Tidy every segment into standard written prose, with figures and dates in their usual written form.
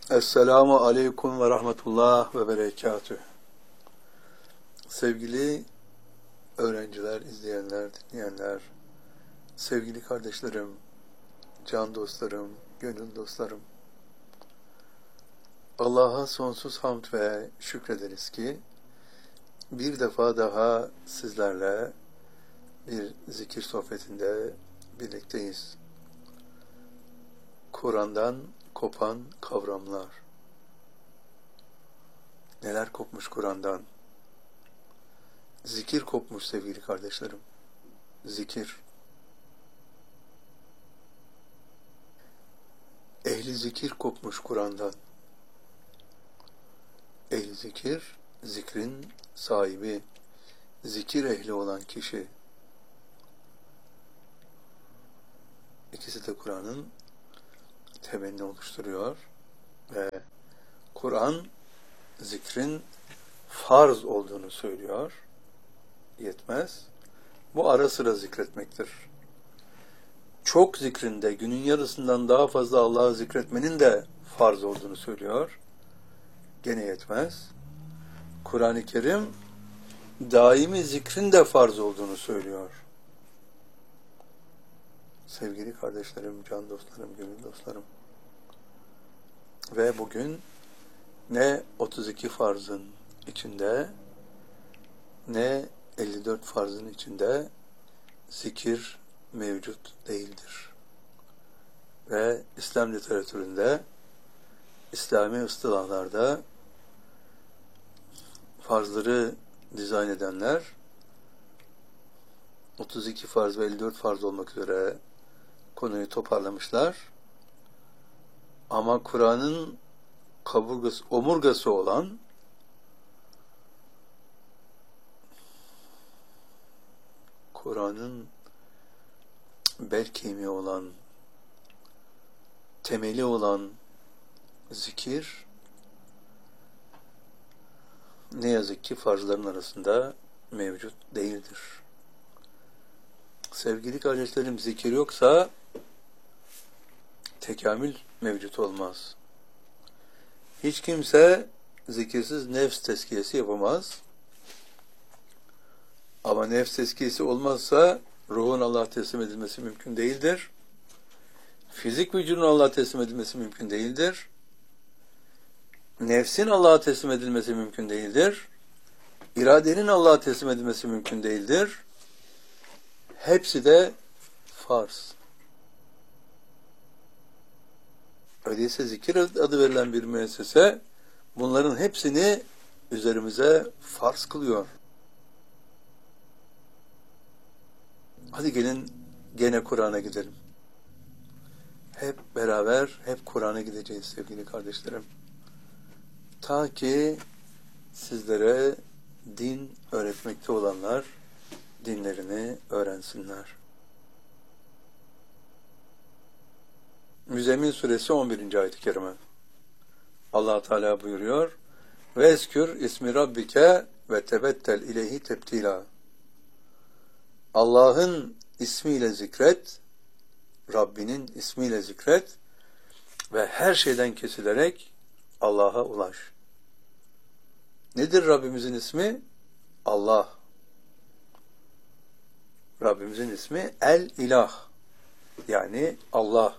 Esselamu Aleyküm ve Rahmetullah ve Berekatüh. Sevgili öğrenciler, izleyenler, dinleyenler, sevgili kardeşlerim, can dostlarım, gönül dostlarım. Allah'a sonsuz hamd ve şükrederiz ki bir defa daha sizlerle bir zikir sohbetinde birlikteyiz. Kur'an'dan kopan kavramlar. Neler kopmuş Kur'an'dan? Zikir kopmuş sevgili kardeşlerim. Zikir. Ehli zikir kopmuş Kur'an'dan. Ehli zikir, zikrin sahibi, zikir ehli olan kişi. İkisi de Kur'an'ın temelini oluşturuyor ve Kur'an zikrin farz olduğunu söylüyor. Yetmez. Bu ara sıra zikretmektir. Çok zikrinde günün yarısından daha fazla Allah'ı zikretmenin de farz olduğunu söylüyor. Gene yetmez. Kur'an-ı Kerim daimi zikrin de farz olduğunu söylüyor. Sevgili kardeşlerim, can dostlarım, gönül dostlarım. Ve bugün ne 32 farzın içinde ne 54 farzın içinde zikir mevcut değildir. Ve İslam literatüründe, İslami ıstılahlarda farzları dizayn edenler 32 farz ve 54 farz olmak üzere konuyu toparlamışlar. Ama Kur'an'ın omurgası olan Kur'an'ın bel kemiği olan, temeli olan zikir ne yazık ki farzların arasında mevcut değildir. Sevgili kardeşlerim, zikir yoksa tekamül mevcut olmaz. Hiç kimse zikirsiz nefs tezkiyesi yapamaz. Ama nefs tezkiyesi olmazsa ruhun Allah'a teslim edilmesi mümkün değildir. Fizik vücudun Allah'a teslim edilmesi mümkün değildir. Nefsin Allah'a teslim edilmesi mümkün değildir. İradenin Allah'a teslim edilmesi mümkün değildir. Hepsi de farz. Öyleyse zikir adı verilen bir müessese bunların hepsini üzerimize farz kılıyor. Hadi gelin gene Kur'an'a gidelim. Hep beraber, hep Kur'an'a gideceğiz sevgili kardeşlerim. Ta ki sizlere din öğretmekte olanlar dinlerini öğrensinler. Müzzemmil suresi 11. ayet-i kerime. Allah Teala buyuruyor: "Vezkür ismi rabbike ve tebettel ileyhi tebtila." Allah'ın ismiyle zikret, Rabbinin ismiyle zikret ve her şeyden kesilerek Allah'a ulaş. Nedir Rabbimizin ismi? Allah. Rabbimizin ismi El-İlah. Yani Allah.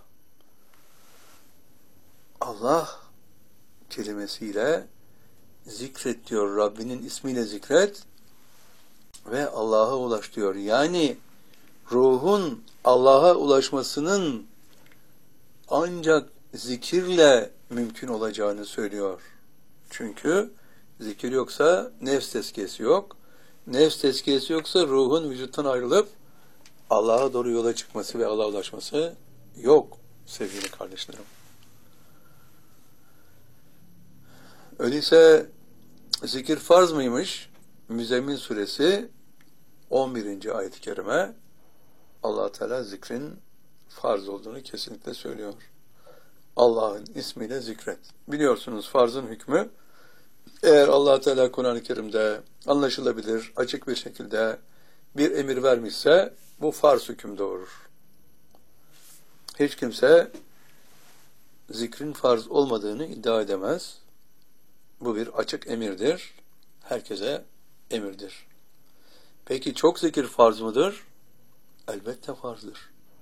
Allah kelimesiyle zikret diyor. Rabbinin ismiyle zikret ve Allah'a ulaş diyor. Yani ruhun Allah'a ulaşmasının ancak zikirle mümkün olacağını söylüyor. Çünkü zikir yoksa nefs tezkiyesi yok. Nefs tezkiyesi yoksa ruhun vücuttan ayrılıp Allah'a doğru yola çıkması ve Allah'a ulaşması yok sevgili kardeşlerim. Öyleyse zikir farz mıymış? Müzzemmil suresi 11. ayet-i kerime Allah Teala zikrin farz olduğunu kesinlikle söylüyor. Allah'ın ismiyle zikret. Biliyorsunuz farzın hükmü, eğer Allah Teala Kur'an-ı Kerim'de anlaşılabilir, açık bir şekilde bir emir vermişse bu farz hüküm doğurur. Hiç kimse zikrin farz olmadığını iddia edemez. Bu bir açık emirdir. Herkese emirdir. Peki çok zikir farz mıdır? Elbette farzdır.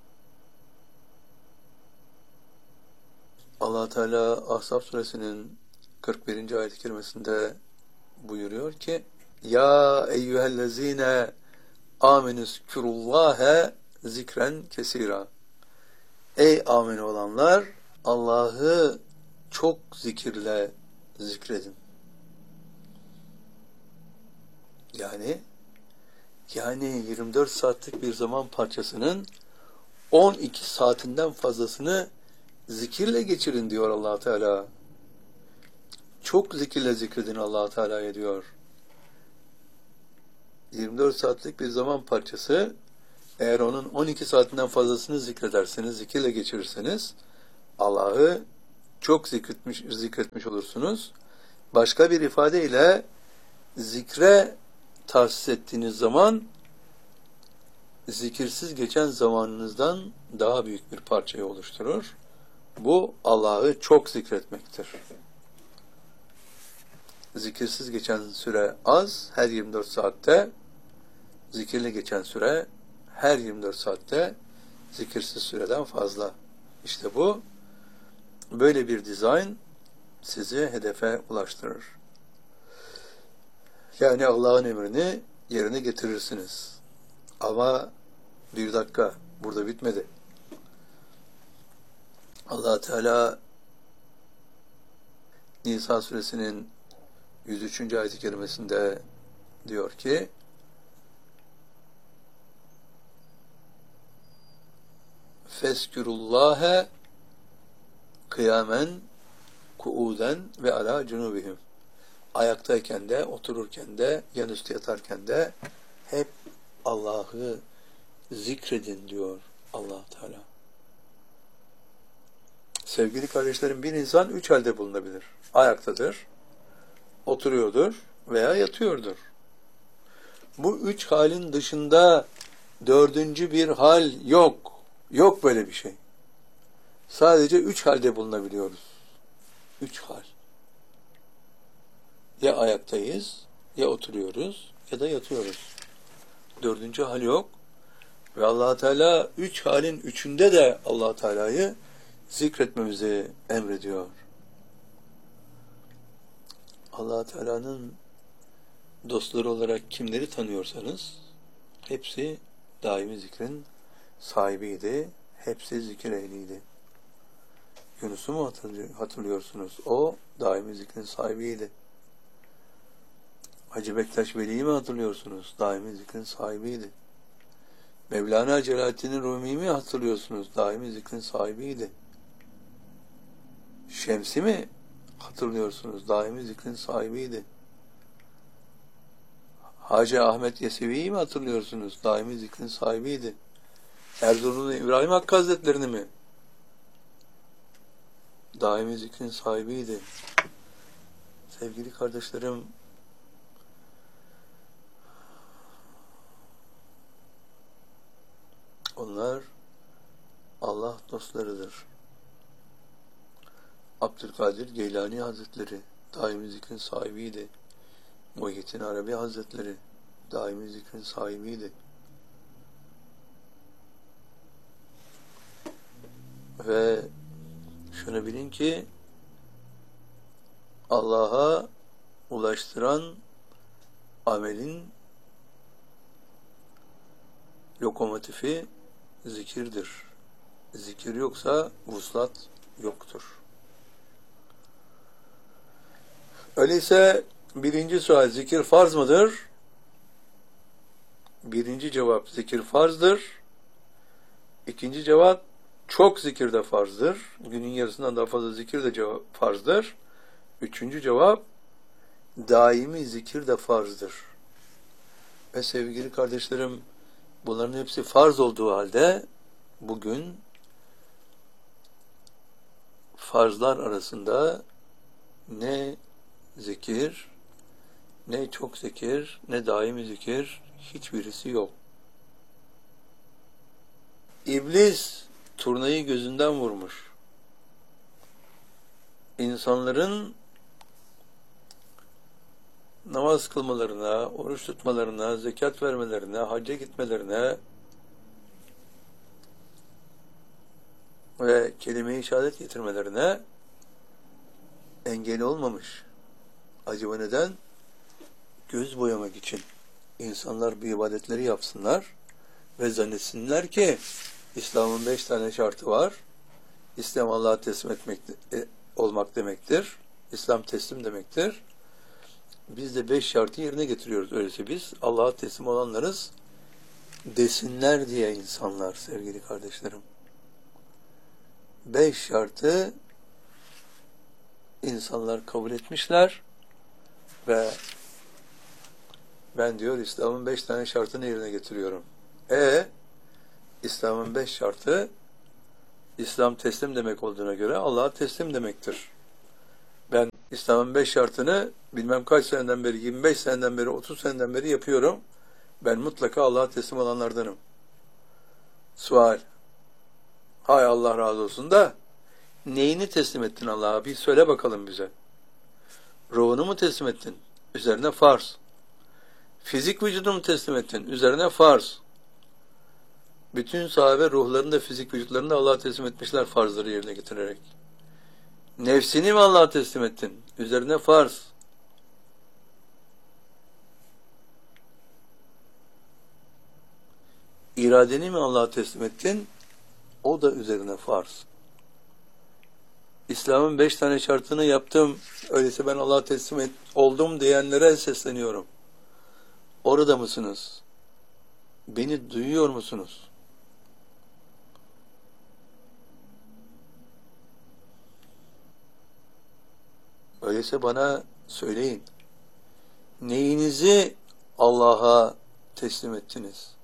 Allah Teala Ahzab suresinin 41. ayet-i kerimesinde buyuruyor ki: Ya eyyühellezine amenüzkurullâhe zikren kesira. Ey amin olanlar, Allah'ı çok zikirle zikredin. Yani 24 saatlik bir zaman parçasının 12 saatinden fazlasını zikirle geçirin diyor Allah Teala. Çok zikirle zikredin Allah Teala'ya diyor. 24 saatlik bir zaman parçası, eğer onun 12 saatinden fazlasını zikrederseniz, zikirle geçirirseniz Allah'ı çok zikretmiş olursunuz. Başka bir ifadeyle zikre tahsis ettiğiniz zaman zikirsiz geçen zamanınızdan daha büyük bir parçayı oluşturur. Bu Allah'ı çok zikretmektir. Zikirsiz geçen süre az, her 24 saatte, zikirle geçen süre her 24 saatte zikirsiz süreden fazla. İşte bu, böyle bir dizayn sizi hedefe ulaştırır. Yani Allah'ın emrini yerine getirirsiniz. Ama bir dakika, burada bitmedi. Allah Teala Nisa suresinin 103. ayet-i kerimesinde diyor ki: Feskurullâhe kıyamen kuuden ve ala cunubihim. Ayaktayken de, otururken de, yanüstü yatarken de hep Allah'ı zikredin diyor Allah Teala. Sevgili kardeşlerim, bir insan 3 halde bulunabilir. Ayaktadır, oturuyordur veya yatıyordur. Bu 3 halin dışında 4. bir hal yok. Yok böyle bir şey. Sadece 3 halde bulunabiliyoruz. 3 hal. Ya ayaktayız, ya oturuyoruz, ya da yatıyoruz. 4. hal yok. Ve Allah Teala 3 halin 3'ünde de Allah Teala'yı zikretmemizi emrediyor. Allah Teala'nın dostları olarak kimleri tanıyorsanız hepsi daimi zikrin sahibiydi. Hepsi zikir ehliydi. Yunus'u mu hatırlıyorsunuz? O daimi zikrin sahibiydi. Hacı Bektaş Veli'yi mi hatırlıyorsunuz? Daimi zikrin sahibiydi. Mevlana Celaleddin Rumi'yi mi hatırlıyorsunuz? Daimi zikrin sahibiydi. Şems'i mi hatırlıyorsunuz? Daimi zikrin sahibiydi. Hacı Ahmet Yesevi'yi mi hatırlıyorsunuz? Daimi zikrin sahibiydi. Erzurumlu İbrahim Hakkı Hazretleri'ni mi? Daimi zikrin sahibiydi. Sevgili kardeşlerim, onlar Allah dostlarıdır. Abdülkadir Geylani Hazretleri daimi zikrin sahibiydi. Muhyiddin Arabi Hazretleri daimi zikrin sahibiydi. Ve şunu bilin ki Allah'a ulaştıran amelin lokomotifi zikirdir. Zikir yoksa vuslat yoktur. Öyleyse birinci sual, zikir farz mıdır? Birinci cevap, zikir farzdır. İkinci cevap, çok zikir de farzdır. Günün yarısından daha fazla zikir de farzdır. Üçüncü cevap, daimi zikir de farzdır. Ve sevgili kardeşlerim, bunların hepsi farz olduğu halde bugün farzlar arasında ne zikir, ne çok zikir, ne daimi zikir, hiçbirisi yok. İblis turnayı gözünden vurmuş. insanların namaz kılmalarına, oruç tutmalarına, zekat vermelerine, hacca gitmelerine ve kelime-i şehadet getirmelerine engel olmamış. Acaba neden? Göz boyamak için. İnsanlar bu ibadetleri yapsınlar ve zannetsinler ki İslam'ın 5 tane şartı var. İslam Allah'a teslim olmak demektir. İslam teslim demektir. Biz de 5 şartı yerine getiriyoruz. Öyleyse biz Allah'a teslim olanlarız desinler diye insanlar, sevgili kardeşlerim. 5 şartı insanlar kabul etmişler ve ben diyor İslam'ın 5 tane şartını yerine getiriyorum. İslam'ın 5 şartı İslam teslim demek olduğuna göre Allah'a teslim demektir. Ben İslam'ın 5 şartını bilmem kaç seneden beri, 25 seneden beri, 30 seneden beri yapıyorum. Ben mutlaka Allah'a teslim olanlardanım. Sual. Hay Allah razı olsun da neyini teslim ettin Allah'a? Bir söyle bakalım bize. Ruhunu mu teslim ettin? Üzerine farz. Fizik vücudunu mu teslim ettin? Üzerine farz. Bütün sahabe ruhlarını da fizik vücutlarını da Allah'a teslim etmişler farzları yerine getirerek. Nefsini mi Allah'a teslim ettin? Üzerine farz. İradeni mi Allah'a teslim ettin? O da üzerine farz. İslam'ın 5 tane şartını yaptım, öyleyse ben Allah'a teslim oldum diyenlere sesleniyorum. Orada mısınız? Beni duyuyor musunuz? Öyleyse bana söyleyin. Neyinizi Allah'a teslim ettiniz?